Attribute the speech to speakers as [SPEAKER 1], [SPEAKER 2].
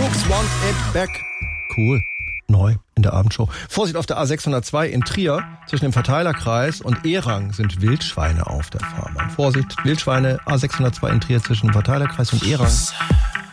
[SPEAKER 1] Folks Want It Back. Cool. Neu in der Abendshow. Vorsicht, auf der A602 in Trier zwischen dem Verteilerkreis und Erang sind Wildschweine auf der Fahrbahn. Vorsicht, Wildschweine, A602 in Trier zwischen dem Verteilerkreis und Erang.